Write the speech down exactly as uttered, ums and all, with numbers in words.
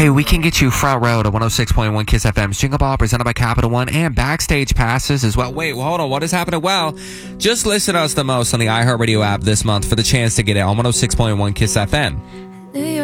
Hey, we can get you front row to one oh six point one Kiss F M's Jingle Ball presented by Capital One and backstage passes as well. Wait, well, hold on. What is happening? Well, just listen to us the most on the iHeartRadio app this month for the chance to get it on one oh six point one Kiss F M.